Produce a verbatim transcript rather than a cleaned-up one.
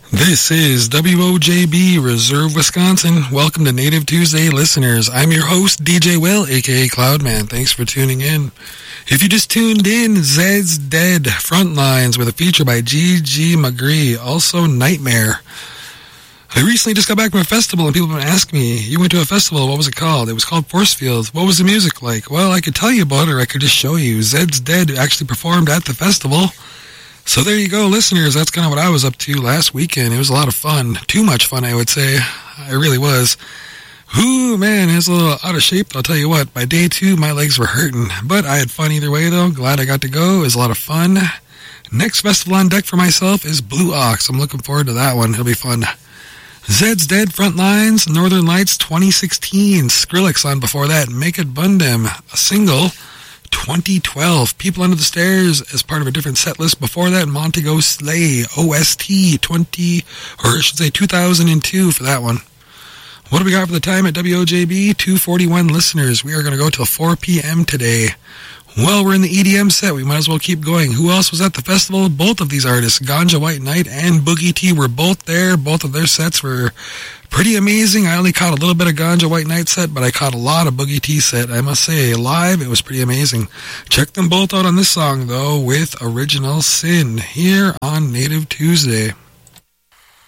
This is W O J B, Reserve, Wisconsin. Welcome to Native Tuesday, listeners. I'm your host, D J Will, a k a. Cloudman. Thanks for tuning in. If you just tuned in, Zed's Dead, Frontlines, with a feature by G G McGree, also Nightmare. I recently just got back from a festival, and people have been asking me, you went to a festival, what was it called? It was called Force Fields. What was the music like? Well, I could tell you about it, or I could just show you. Zed's Dead actually performed at the festival. So there you go, listeners. That's kind of what I was up to last weekend. It was a lot of fun. Too much fun, I would say. It really was. Ooh, man, I was a little out of shape. I'll tell you what, by day two, my legs were hurting. But I had fun either way, though. Glad I got to go. It was a lot of fun. Next festival on deck for myself is Blue Ox. I'm looking forward to that one. It'll be fun. Zed's Dead, Frontlines, Northern Lights twenty sixteen. Skrillex on before that. Make It Bundem, a single. twenty twelve, People Under the Stairs as part of a different set list before that. Montego Slay, O S T, twenty, or I should say two thousand two for that one. What do we got for the time at W O J B? two forty-one listeners. We are going to go till four p.m. today. Well, we're in the E D M set. We might as well keep going. Who else was at the festival? Both of these artists, Ganja White Knight and Boogie T, were both there. Both of their sets were pretty amazing. I only caught a little bit of Ganja White Knight set, but I caught a lot of Boogie T set. I must say, live, it was pretty amazing. Check them both out on this song, though, with Original Sin here on Native Tuesday.